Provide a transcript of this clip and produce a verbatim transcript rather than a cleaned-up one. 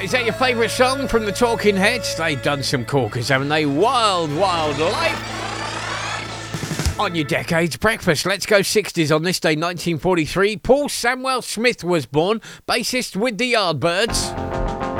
Is that your favourite song from the Talking Heads? They've done some corkers, haven't they? Wild, wild life. On your Decades Breakfast, let's go sixties. On this day, nineteen forty-three, Paul Samwell Smith was born, bassist with the Yardbirds.